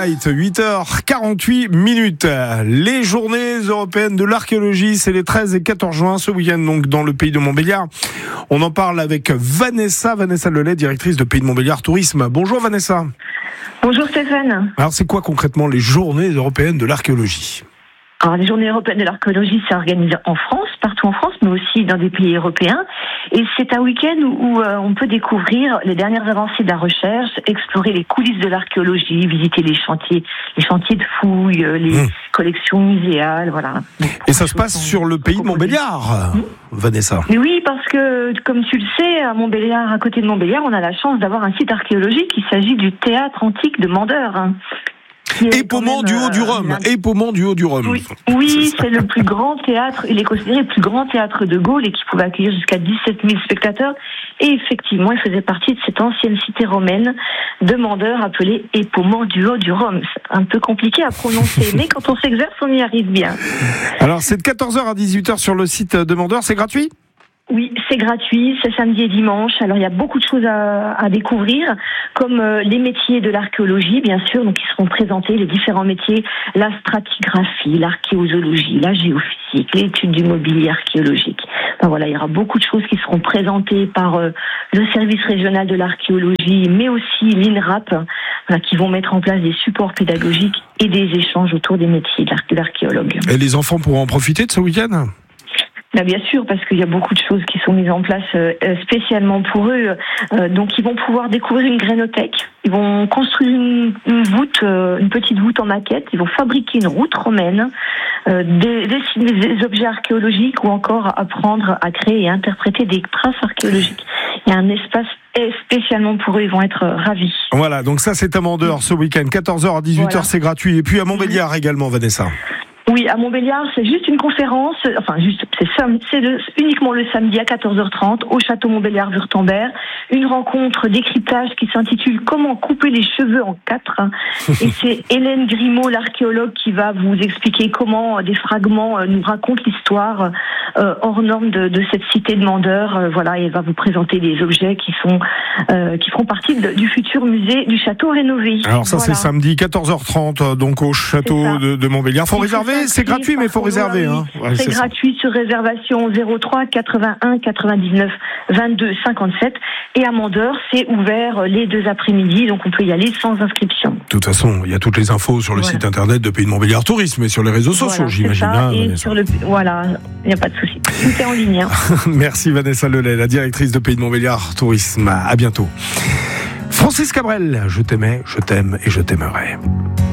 Night, 8h48. Les journées européennes de l'archéologie, c'est les 13 et 14 juin, ce week-end, donc dans le pays de Montbéliard. On en parle avec Vanessa Lelay, directrice de Pays de Montbéliard Tourisme. Bonjour Vanessa. Bonjour Stéphane. Alors c'est quoi concrètement les journées européennes de l'archéologie ? Alors, les journées européennes de l'archéologie, c'est organisé en France, partout en France, mais aussi dans des pays européens. Et c'est un week-end où on peut découvrir les dernières avancées de la recherche, explorer les coulisses de l'archéologie, visiter les chantiers de fouilles, les collections muséales, voilà. Et ça se passe sur le pays de Montbéliard, Vanessa. Mais oui, parce que, comme tu le sais, à Montbéliard, à côté de Montbéliard, on a la chance d'avoir un site archéologique. Il s'agit du théâtre antique de Mandeur. Épaumont du Haut du Rhum. Oui, c'est le plus grand théâtre. Il est considéré le plus grand théâtre de Gaulle et qui pouvait accueillir jusqu'à 17 000 spectateurs. Et effectivement, il faisait partie de cette ancienne cité romaine de Mandeur appelée Épaumont du Haut du Rhum. C'est un peu compliqué à prononcer, mais quand on s'exerce, on y arrive bien. Alors, c'est de 14h à 18h sur le site de Mandeur, c'est gratuit ? Oui, c'est gratuit, c'est samedi et dimanche. Alors il y a beaucoup de choses à découvrir, comme les métiers de l'archéologie, bien sûr, donc ils seront présentés, les différents métiers, la stratigraphie, l'archéozoologie, la géophysique, l'étude du mobilier archéologique. Enfin, voilà, il y aura beaucoup de choses qui seront présentées par le service régional de l'archéologie, mais aussi l'INRAP, voilà, qui vont mettre en place des supports pédagogiques et des échanges autour des métiers de l'archéologue. Et les enfants pourront en profiter de ce week-end ? Là, bien sûr, parce qu'il y a beaucoup de choses qui sont mises en place spécialement pour eux. Donc, ils vont pouvoir découvrir une grénothèque. Ils vont construire une voûte, une petite voûte en maquette. Ils vont fabriquer une route romaine, dessiner des objets archéologiques ou encore apprendre à créer et interpréter des traces archéologiques. Il y a un espace spécialement pour eux, ils vont être ravis. Voilà, donc ça c'est à Mandeur ce week-end, 14h à 18h, voilà. C'est gratuit. Et puis à Montbéliard également, Vanessa. Oui, à Montbéliard, c'est juste une conférence, c'est uniquement le samedi à 14h30 au château Montbéliard-Wurtemberg. Une rencontre décryptage qui s'intitule « Comment couper les cheveux en quatre ». Et c'est Hélène Grimaud, l'archéologue, qui va vous expliquer comment des fragments nous racontent l'histoire hors norme de cette cité de Mandeur. Voilà, et elle va vous présenter des objets qui feront partie du futur musée du château rénové. Alors ça, c'est samedi 14h30, donc au château de Montbéliard. Faut réserver. C'est gratuit, mais il faut réserver. Hein. Ouais, c'est gratuit sur réservation 03 81 99 22 57. Et à Mandeur, c'est ouvert les deux après-midi, donc on peut y aller sans inscription. De toute façon, il y a toutes les infos sur le site internet de Pays de Montbéliard Tourisme et sur les réseaux sociaux, j'imagine. Et sur voilà, il n'y a pas de souci. Tout est en ligne. Hein. Merci Vanessa Lelay, la directrice de Pays de Montbéliard Tourisme. À bientôt. Francis Cabrel, je t'aimais, je t'aime et je t'aimerai.